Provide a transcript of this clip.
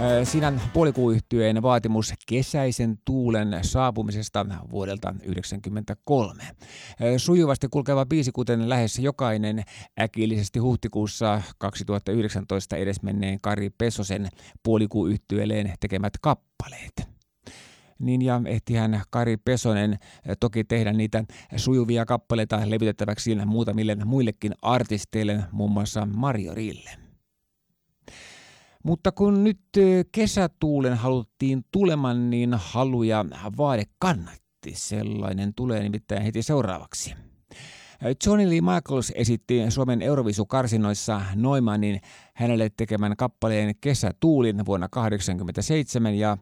Siinä Puolikuuyhtyeen vaatimus kesäisen tuulen saapumisesta vuodelta 1993. Sujuvasti kulkeva biisi, kuten lähes jokainen äkillisesti huhtikuussa 2019 edesmenneen Kari Pesosen Puolikuuyhtyeelleen tekemät kappaleet. Niin ja ehtihän Kari Pesonen toki tehdä niitä sujuvia kappaleita levytettäväksi muutamille muillekin artisteille, muun muassa Marjorille. Mutta kun nyt kesätuulen haluttiin tuleman, niin halu ja vaade kannatti. Sellainen tulee nimittäin heti seuraavaksi. Johnny Lee Michaels esitti Suomen Euroviisukarsinoissa Neumannin hänelle tekemän kappaleen Kesätuulin vuonna 1987 ja